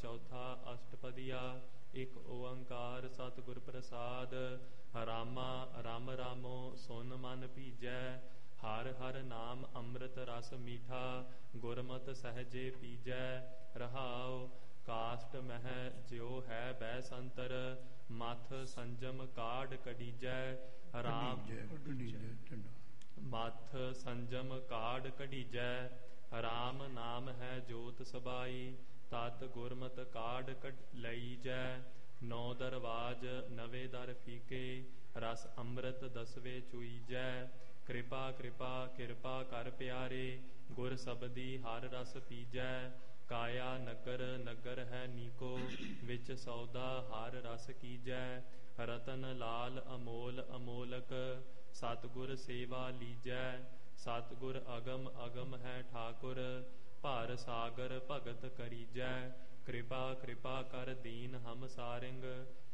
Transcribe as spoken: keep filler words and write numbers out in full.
ਚੌਥਾ ਅਸ਼ਟਪਦੀਆ। ਇੱਕ ਓੰਕਾਰ ਸਤਿਗੁਰ ਪ੍ਰਸਾਦ। ਰਾਮਾ ਰਾਮ ਰਾਮੋ ਸੁਨ ਮਨ ਭੀਜੈ। ਹਰ ਹਰ ਨਾਮ ਅੰਮ੍ਰਿਤ ਰਸ ਮੀਠਾ। ਗੁਰਮਤਿ ਸਹਜੇ ਪੀਜੈ। ਰਹਾਉ ਕਾਸ਼ਟ ਮਹਿ ਜਿਉ ਹੈ ਬੈ ਸੰਤਰ। ਮਥ ਸੰਜਮ ਕਾਢ ਕਢੀਜੈ। ਰਾਮ ਮਥ ਸੰਜਮ ਕਾਢ ਕਢੀਜੈ। ਰਾਮ ਨਾਮ ਹੈ ਜੋਤ ਸਬਾਈ। ਤਤ ਗੁਰਮਤ ਕਾਢ ਕਢ ਲਈਜੈ। ਨੌ ਦਰਵਾਜ ਨਵੇਂ ਦਰ ਫੀਕੇ। ਰਸ ਅੰਮ੍ਰਿਤ ਦਸਵੇਂ ਚੂਈਜੈ। ਕਿਰਪਾ ਕਿਰਪਾ ਕਿਰਪਾ ਕਰ ਪਿਆਰੇ। ਗੁਰ ਸਬਦੀ ਹਰ ਰਸ ਪੀਜੈ। ਕਾਇਆ ਨਗਰ ਨਗਰ ਹੈ ਨੀਕੋ। ਵਿੱਚ ਸੌਦਾ ਹਰ ਰਸ ਕੀਜੈ। ਰਤਨ ਲਾਲ ਅਮੋਲ ਅਮੋਲਕ। ਸਤਿਗੁਰ ਸੇਵਾ ਲੀਜੈ। ਸਤਿਗੁਰ ਅਗਮ ਅਗਮ ਹੈ ਠਾਕੁਰ। ਭਰ ਸਾਗਰ ਭਗਤ ਕਰੀਜੈ। ਕਿਰਪਾ ਕਿਰਪਾ ਕਰ ਦੀਨ ਹਮ ਸਾਰਿੰਗ।